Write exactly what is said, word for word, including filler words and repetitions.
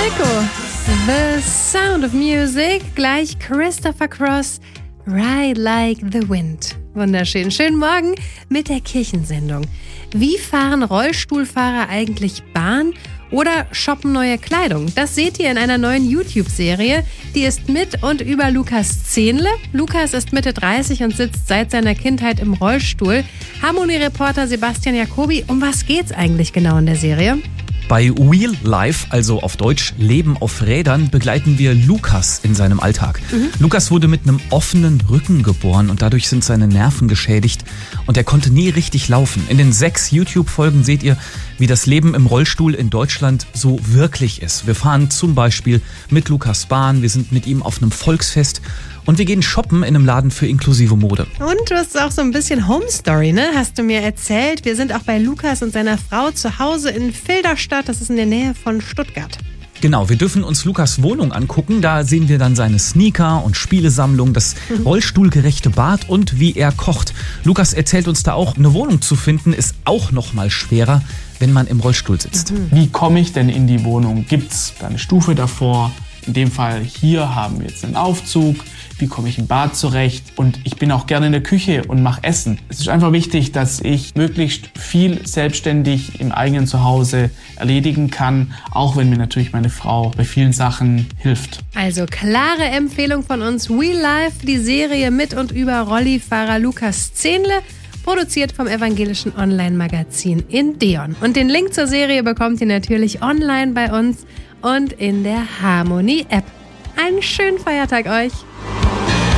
Echo, The Sound of Music, gleich Christopher Cross, Ride Like the Wind. Wunderschön. Schönen Morgen mit der Kirchensendung. Wie fahren Rollstuhlfahrer eigentlich Bahn oder shoppen neue Kleidung? Das seht ihr in einer neuen YouTube-Serie. Die ist mit und über Lukas Zehnle. Lukas ist Mitte dreißig und sitzt seit seiner Kindheit im Rollstuhl. Harmony-Reporter Sebastian Jacobi, um was geht's eigentlich genau in der Serie? Bei Wheel Life, also auf Deutsch Leben auf Rädern, begleiten wir Lukas in seinem Alltag. Mhm. Lukas wurde mit einem offenen Rücken geboren und dadurch sind seine Nerven geschädigt und er konnte nie richtig laufen. In den sechs YouTube-Folgen seht ihr, wie das Leben im Rollstuhl in Deutschland so wirklich ist. Wir fahren zum Beispiel mit Lukas Bahn, wir sind mit ihm auf einem Volksfest und wir gehen shoppen in einem Laden für inklusive Mode. Und du hast auch so ein bisschen Home Story, ne? Hast du mir erzählt. Wir sind auch bei Lukas und seiner Frau zu Hause in Filderstadt. Das ist in der Nähe von Stuttgart. Genau, wir dürfen uns Lukas Wohnung angucken. Da sehen wir dann seine Sneaker und Spielesammlung, das mhm. rollstuhlgerechte Bad und wie er kocht. Lukas erzählt uns da auch, eine Wohnung zu finden ist auch noch mal schwerer, wenn man im Rollstuhl sitzt. Mhm. Wie komme ich denn in die Wohnung? Gibt's da eine Stufe davor? In dem Fall hier haben wir jetzt einen Aufzug. Wie komme ich im Bad zurecht? Und ich bin auch gerne in der Küche und mache Essen. Es ist einfach wichtig, dass ich möglichst viel selbstständig im eigenen Zuhause erledigen kann, auch wenn mir natürlich meine Frau bei vielen Sachen hilft. Also klare Empfehlung von uns. Wheel Life, die Serie mit und über Rollifahrer Lukas Zehnle, produziert vom evangelischen Online-Magazin Indeon. Und den Link zur Serie bekommt ihr natürlich online bei uns und in der Harmony-App. Einen schönen Feiertag euch!